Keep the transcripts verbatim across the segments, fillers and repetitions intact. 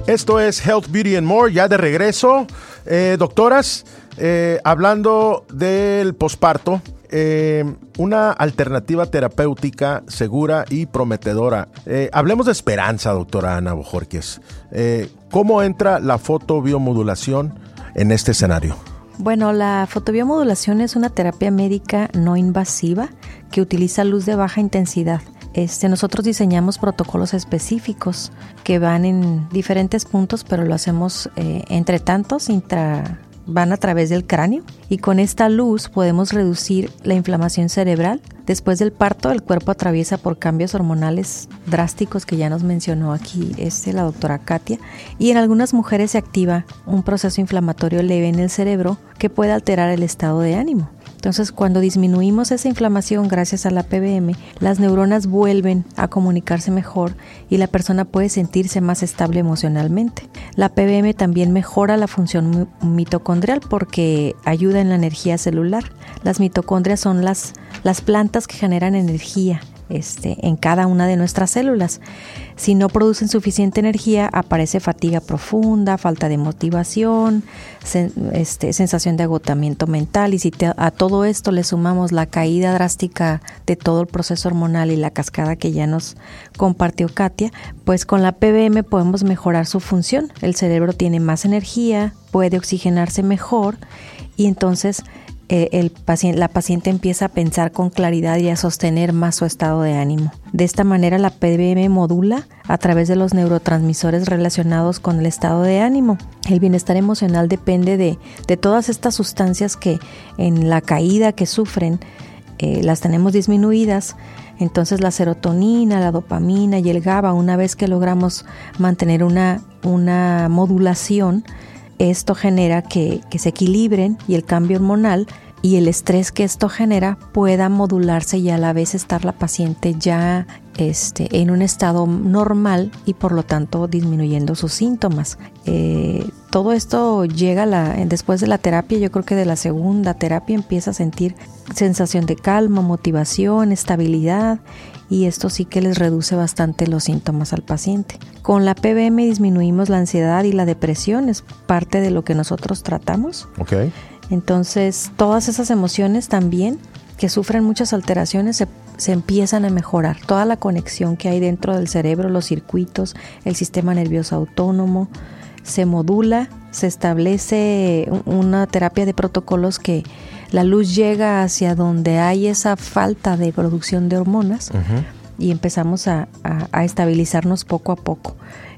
Esto es Health, Beauty and More, ya de regreso. Eh, doctoras, eh, hablando del posparto, eh, una alternativa terapéutica segura y prometedora. Eh, hablemos de esperanza, doctora Ana Bojorquez. Eh, ¿Cómo entra la fotobiomodulación en este escenario? Bueno, la fotobiomodulación es una terapia médica no invasiva que utiliza luz de baja intensidad. Este, nosotros diseñamos protocolos específicos que van en diferentes puntos, pero lo hacemos eh, entre tantos, intra, van a través del cráneo, y con esta luz podemos reducir la inflamación cerebral. Después del parto, el cuerpo atraviesa por cambios hormonales drásticos que ya nos mencionó aquí este, la doctora Katia, y en algunas mujeres se activa un proceso inflamatorio leve en el cerebro que puede alterar el estado de ánimo. Entonces, cuando disminuimos esa inflamación gracias a la P B M, las neuronas vuelven a comunicarse mejor y la persona puede sentirse más estable emocionalmente. La P B M también mejora la función mitocondrial porque ayuda en la energía celular. Las mitocondrias son las, las plantas que generan energía este, en cada una de nuestras células. Si no producen suficiente energía, aparece fatiga profunda, falta de motivación, sen, este, sensación de agotamiento mental, y si te, a todo esto le sumamos la caída drástica de todo el proceso hormonal y la cascada que ya nos compartió Katia, pues con la P B M podemos mejorar su función. El cerebro tiene más energía, puede oxigenarse mejor, y entonces Eh, el paciente, la paciente empieza a pensar con claridad y a sostener más su estado de ánimo. De esta manera, la P B M modula a través de los neurotransmisores relacionados con el estado de ánimo. El bienestar emocional depende de, de todas estas sustancias que en la caída que sufren eh, las tenemos disminuidas. Entonces la serotonina, la dopamina y el GABA, una vez que logramos mantener una, una modulación, esto genera que, que se equilibren y el cambio hormonal y el estrés que esto genera pueda modularse y a la vez estar la paciente ya este, en un estado normal y por lo tanto disminuyendo sus síntomas. Eh, todo esto llega la, después de la terapia, yo creo que de la segunda terapia empieza a sentir sensación de calma, motivación, estabilidad, y esto sí que les reduce bastante los síntomas al paciente. Con la P B M disminuimos la ansiedad y la depresión, es parte de lo que nosotros tratamos. Okay. Entonces, todas esas emociones también que sufren muchas alteraciones se, se empiezan a mejorar. Toda la conexión que hay dentro del cerebro, los circuitos, el sistema nervioso autónomo, se modula, se establece una terapia de protocolos que la luz llega hacia donde hay esa falta de producción de hormonas. Uh-huh. Y empezamos a, a, a estabilizarnos poco a poco.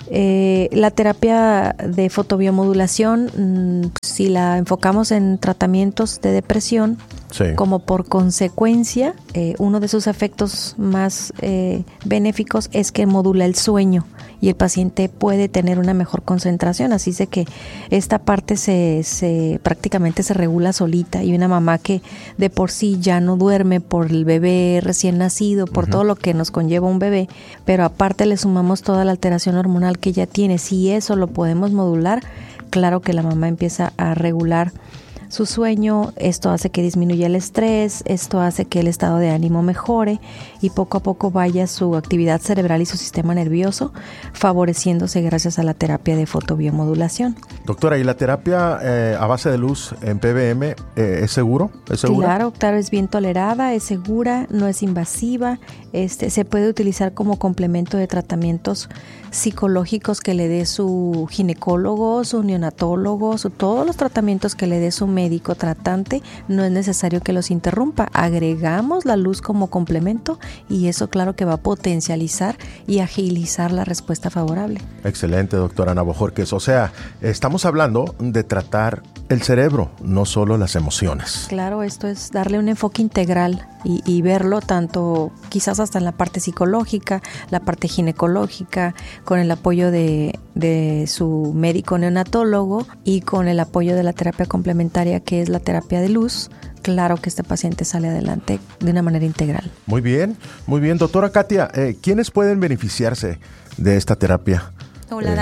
Eh, la terapia de fotobiomodulación, mmm, si la enfocamos en tratamientos de depresión, sí, como por consecuencia, eh, uno de sus efectos más eh, benéficos es que modula el sueño y el paciente puede tener una mejor concentración, así de que esta parte se, se prácticamente se regula solita, y una mamá que de por sí ya no duerme por el bebé recién nacido, por uh-huh. todo lo que nos conlleva un bebé, pero aparte le sumamos toda la alteración hormonal que ya tiene. Si eso lo podemos modular, claro que la mamá empieza a regular su sueño, esto hace que disminuya el estrés, esto hace que el estado de ánimo mejore y poco a poco vaya su actividad cerebral y su sistema nervioso favoreciéndose gracias a la terapia de fotobiomodulación. Doctora, ¿y la terapia eh, a base de luz en P B M eh, es seguro? ¿Es segura? Claro, claro, es bien tolerada, es segura, no es invasiva, este, se puede utilizar como complemento de tratamientos psicológicos que le dé su ginecólogo, su neonatólogo, su, todos los tratamientos que le dé su médico tratante, no es necesario que los interrumpa. Agregamos la luz como complemento y eso claro que va a potencializar y agilizar la respuesta favorable. Excelente, doctora Ana Bojorquez. O sea, estamos hablando de tratar el cerebro, no solo las emociones. Claro, esto es darle un enfoque integral y, y verlo tanto quizás hasta en la parte psicológica, la parte ginecológica, con el apoyo de, de su médico neonatólogo y con el apoyo de la terapia complementaria que es la terapia de luz. Claro que este paciente sale adelante de una manera integral. Muy bien, muy bien. Doctora Katia, eh, ¿quiénes pueden beneficiarse de esta terapia? Hola, eh. Dani.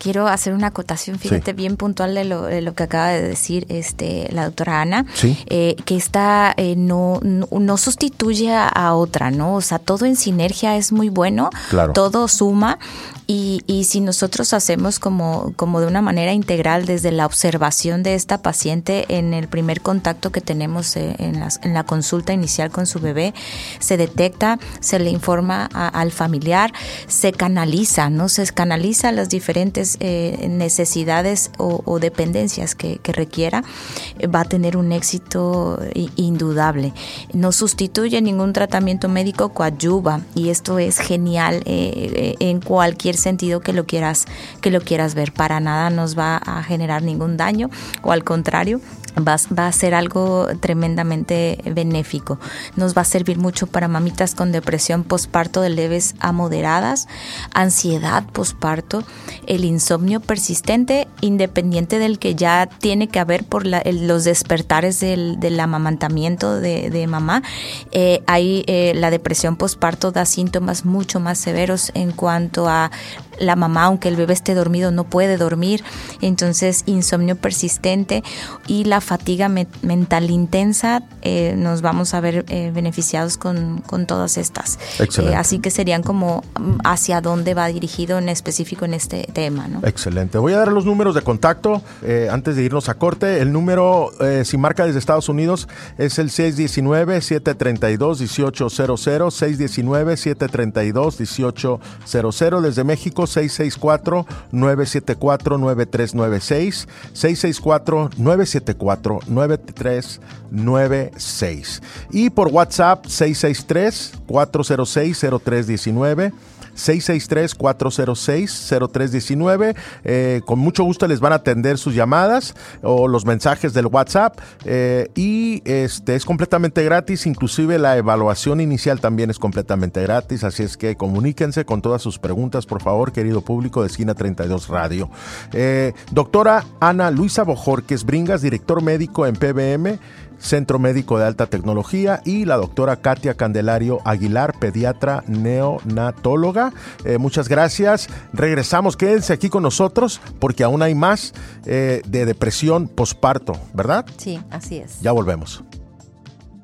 quiero hacer una acotación, fíjate, sí. bien puntual de lo, de lo que acaba de decir este la doctora Ana, sí. eh, que esta eh, no, no, no sustituye a otra, ¿no? O sea, todo en sinergia es muy bueno, claro. todo suma. Y, y si nosotros hacemos como, como de una manera integral desde la observación de esta paciente en el primer contacto que tenemos en, las, en la consulta inicial con su bebé, se detecta, se le informa a, al familiar, se canaliza, ¿no? Se canaliza las diferentes eh, necesidades o, o dependencias que, que requiera, va a tener un éxito indudable. No sustituye ningún tratamiento médico, coadyuva, y esto es genial eh, en cualquier sentido que lo quieras que lo quieras ver. Para nada nos va a generar ningún daño, o al contrario, va, va a ser algo tremendamente benéfico. Nos va a servir mucho para mamitas con depresión posparto de leves a moderadas, ansiedad posparto, el insomnio persistente, independiente del que ya tiene que haber por la, el, los despertares del, del amamantamiento de, de mamá. Eh, hay eh, la depresión posparto da síntomas mucho más severos en cuanto a la mamá, aunque el bebé esté dormido, no puede dormir. Entonces, insomnio persistente y la fatiga me- mental intensa, eh, nos vamos a ver eh, beneficiados con, con todas estas. Excelente. Eh, así que serían como hacia dónde va dirigido en específico en este tema, ¿no? Excelente. Voy a dar los números de contacto eh, antes de irnos a corte. El número, eh, si marca desde Estados Unidos, es el seis uno nueve, siete tres dos, uno ocho cero cero, seis uno nueve, siete tres dos, uno ocho cero cero. Desde México, seis seis cuatro, nueve siete cuatro, nueve tres nueve seis, seis seis cuatro, nueve siete cuatro, nueve tres nueve seis. Y por WhatsApp, seis seis tres, cuatro cero seis, cero tres uno nueve, seis seis tres, cuatro cero seis, cero tres uno nueve. Eh, con mucho gusto les van a atender sus llamadas o los mensajes del WhatsApp, eh, y este es completamente gratis, inclusive la evaluación inicial también es completamente gratis, así es que comuníquense con todas sus preguntas, por favor, querido público de Esquina treinta y dos Radio. Eh, doctora Ana Luisa Bojorquez Bringas, director médico en P B M, Centro Médico de Alta Tecnología, y la doctora Katia Candelario Aguilar, pediatra neonatóloga. Eh, muchas gracias. Regresamos, quédense aquí con nosotros porque aún hay más eh, de depresión posparto, ¿verdad? Sí, así es. Ya volvemos.